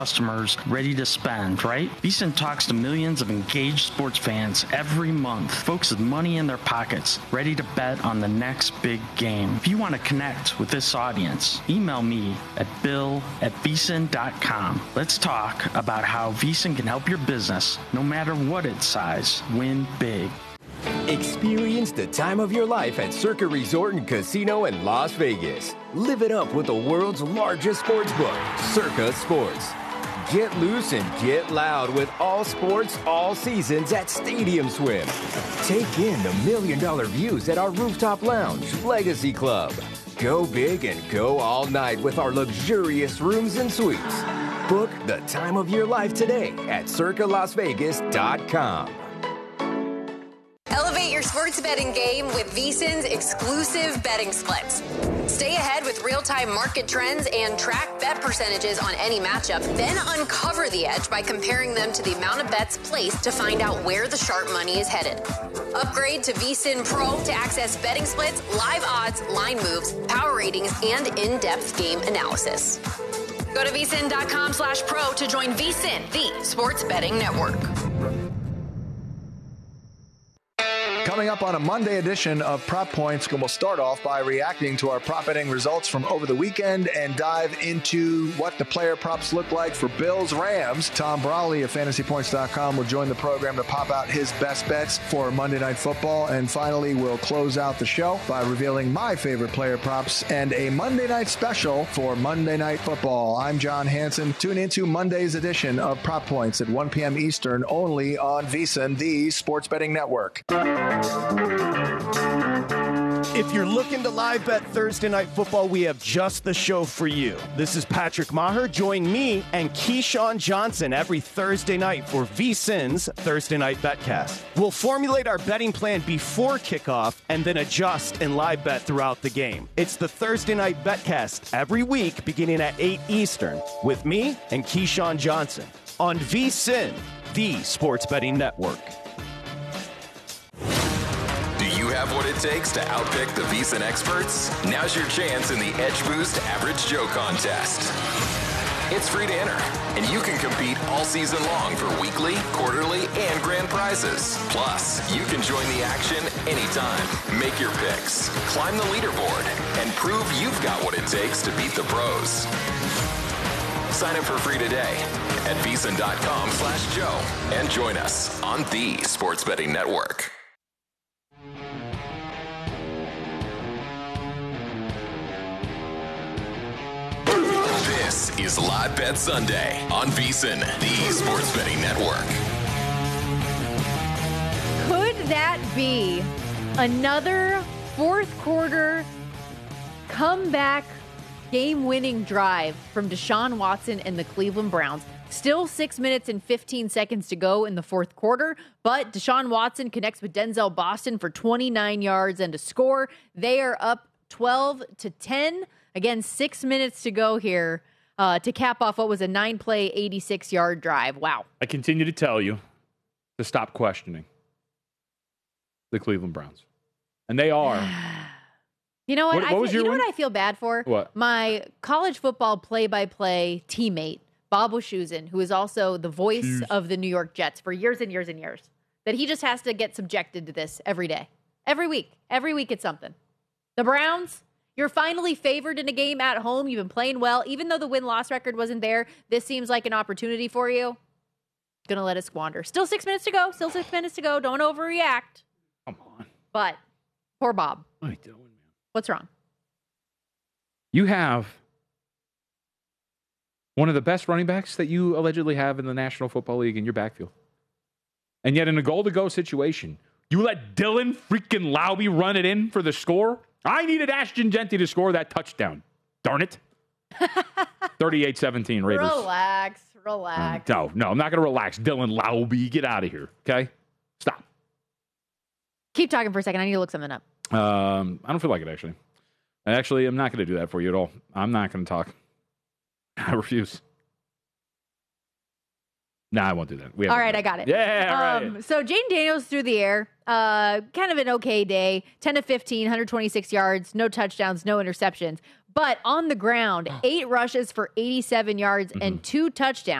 customers ready to spend, right? VSiN talks to millions of engaged sports fans every month, folks with money in their pockets, ready to bet on the next big game. If you want to connect with this audience, email me at bill@vsin.com. Let's talk about how VSiN can help your business, no matter what its size, win big. Experience the time of your life at Circa Resort and Casino in Las Vegas. Live it up with the world's largest sports book, Circa Sports. Get loose and get loud with all sports, all seasons at Stadium Swim. Take in the $1 million views at our rooftop lounge, Legacy Club. Go big and go all night with our luxurious rooms and suites. Book the time of your life today at circalasvegas.com. Elevate your sports betting game with VSiN's exclusive betting splits. Stay ahead with real-time market trends and track bet percentages on any matchup, then uncover the edge by comparing them to the amount of bets placed to find out where the sharp money is headed. Upgrade to VSiN Pro to access betting splits, live odds, line moves, power ratings, and in-depth game analysis. Go to vsin.com/pro to join VSiN, the sports betting network. Coming up on a Monday edition of Prop Points, we'll start off by reacting to our prop betting results from over the weekend and dive into what the player props look like for Bills-Rams. Tom Brawley of FantasyPoints.com will join the program to pop out his best bets for Monday Night Football. And finally, we'll close out the show by revealing my favorite player props and a Monday night special for Monday Night Football. I'm John Hansen. Tune into Monday's edition of Prop Points at 1 p.m. Eastern, only on VSiN, the sports betting network. If you're looking to live bet Thursday Night Football, we have just the show for you. This is Patrick Maher. Join me and Keyshawn Johnson every Thursday night for VSiN's Thursday Night Betcast. We'll formulate our betting plan before kickoff and then adjust and live bet throughout the game. It's the Thursday Night Betcast every week beginning at 8 Eastern with me and Keyshawn Johnson on VSiN, the sports betting network. Have what it takes to outpick the VSiN experts? Now's your chance in the Edge Boost Average Joe contest. It's free to enter, and you can compete all season long for weekly, quarterly, and grand prizes. Plus, you can join the action anytime. Make your picks, climb the leaderboard, and prove you've got what it takes to beat the pros. Sign up for free today at VSiN.com/Joe and join us on the Sports Betting Network. This is Live Bet Sunday on VSiN, the sports betting network. Could that be another fourth quarter comeback game-winning drive from Deshaun Watson and the Cleveland Browns? Still 6 minutes and 15 seconds to go in the fourth quarter, but Deshaun Watson connects with Denzel Boston for 29 yards and a score. They are up 12-10. Again, 6 minutes to go here to cap off what was a 9-play, 86-yard drive. Wow. I continue to tell you to stop questioning the Cleveland Browns. And they are. You know what? What I feel bad for? What? My college football play-by-play teammate, Bob Wischusen, who is also the voice of the New York Jets for years and years and years, that he just has to get subjected to this every day. Every week. Every week it's something. The Browns, you're finally favored in a game at home. You've been playing well. Even though the win-loss record wasn't there, this seems like an opportunity for you. Gonna let it squander. Still 6 minutes to go. Don't overreact. Come on. But poor Bob. What are you doing, man? What's wrong? You have one of the best running backs that you allegedly have in the National Football League in your backfield. And yet in a goal-to-go situation, you let Dylan freaking Laube run it in for the score? I needed Ashton Genty to score that touchdown. Darn it. 38-17 Raiders. Relax. No, I'm not going to relax. Dylan Laube, get out of here, okay? Stop. Keep talking for a second. I need to look something up. I don't feel like it, actually. Actually, I'm not going to do that for you at all. I'm not going to talk. I refuse. No, I won't do that. All right, I got it. Yeah, right. So Jayden Daniels through the air. Kind of an okay day. 10 to 15, 126 yards, no touchdowns, no interceptions. But on the ground, 8 rushes for 87 yards and 2 touchdowns.